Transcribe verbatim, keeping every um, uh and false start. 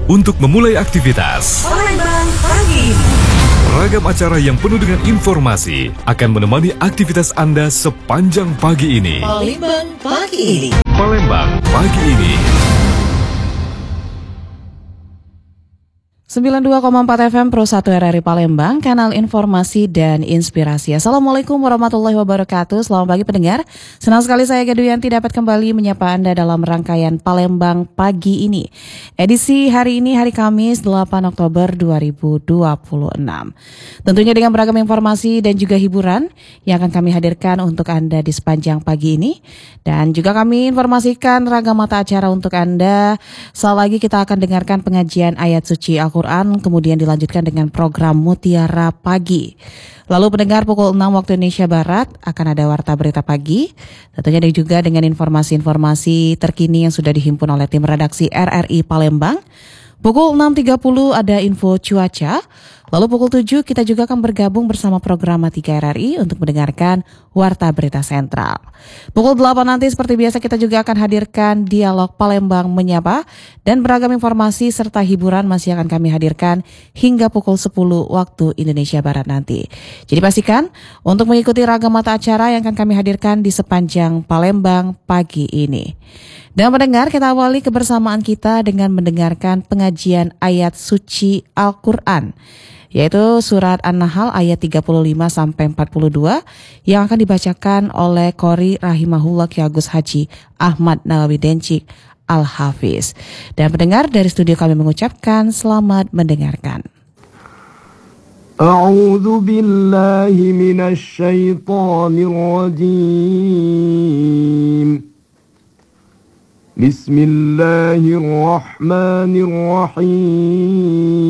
untuk memulai aktivitas. Palembang pagi. Ragam acara yang penuh dengan informasi akan menemani aktivitas Anda sepanjang pagi ini. Palembang pagi ini. Palembang pagi ini. sembilan puluh dua koma empat F M Pro satu R R I Palembang, kanal informasi dan inspirasi. Assalamualaikum warahmatullahi wabarakatuh. Selamat pagi pendengar. Senang sekali saya Gaduyanti dapat kembali menyapa Anda dalam rangkaian Palembang pagi ini. Edisi hari ini hari Kamis delapan Oktober dua ribu dua puluh enam. Tentunya dengan beragam informasi dan juga hiburan yang akan kami hadirkan untuk Anda di sepanjang pagi ini. Dan juga kami informasikan ragam mata acara untuk Anda. Saat lagi kita akan dengarkan pengajian ayat suci Al-Quran, kemudian dilanjutkan dengan program Mutiara Pagi. Lalu pendengar pukul enam waktu Indonesia Barat akan ada Warta Berita Pagi. Tentunya dan juga dengan informasi-informasi terkini yang sudah dihimpun oleh tim redaksi R R I Palembang. Pukul enam tiga puluh ada info cuaca. Lalu pukul tujuh kita juga akan bergabung bersama program tiga R R I untuk mendengarkan Warta Berita Sentral. Pukul delapan nanti seperti biasa kita juga akan hadirkan Dialog Palembang Menyapa dan beragam informasi serta hiburan masih akan kami hadirkan hingga pukul sepuluh waktu Indonesia Barat nanti. Jadi pastikan untuk mengikuti ragam mata acara yang akan kami hadirkan di sepanjang Palembang pagi ini. Dan mendengar, kita awali kebersamaan kita dengan mendengarkan pengajian ayat suci Al-Quran, yaitu surat An-Nahl ayat tiga puluh lima sampai empat puluh dua yang akan dibacakan oleh Qori Rahimahullah Ki Agus Haji Ahmad Nawawi Dencik Al-Hafiz. Dan pendengar, dari studio kami mengucapkan selamat mendengarkan. A'udzu billahi minasy syaithanir rajim. Bismillahirrahmanirrahim.